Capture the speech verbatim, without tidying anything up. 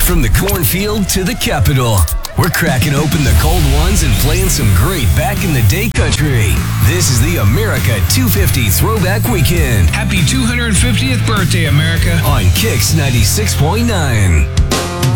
From the cornfield to the Capitol, we're cracking open the cold ones and playing some great back-in-the-day country. This is the America two fifty Throwback Weekend. Happy two hundred fiftieth birthday, America. On Kicks ninety-six point nine.